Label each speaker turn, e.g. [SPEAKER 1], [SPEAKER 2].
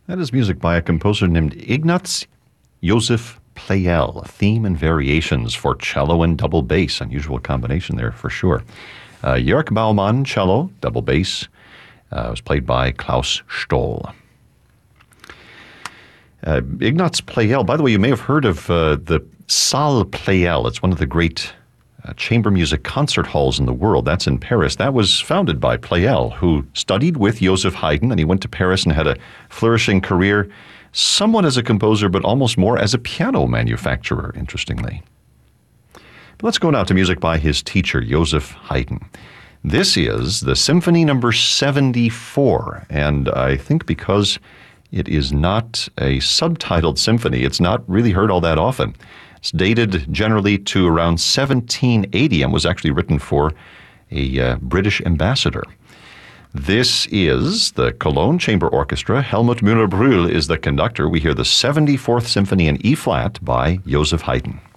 [SPEAKER 1] That is music by a composer named Ignaz Josef Pleyel, theme and variations for cello and double bass. Unusual combination there for sure. Jörg Baumann, cello, double bass, was played by Klaus Stoll. Ignaz Pleyel, by the way, you may have heard of the Salle Pleyel. It's one of the great chamber music concert halls in the world. That's in Paris. That was founded by Pleyel, who studied with Joseph Haydn, and he went to Paris and had a flourishing career, somewhat as a composer, but almost more as a piano manufacturer, interestingly. But let's go now to music by his teacher, Joseph Haydn. This is the Symphony number 74, and I think because it is not a subtitled symphony, it's not really heard all that often. It's dated generally to around 1780 and was actually written for a British ambassador. This is the Cologne Chamber Orchestra. Helmut Müller-Brühl is the conductor. We hear the 74th Symphony in E-flat by Joseph Haydn.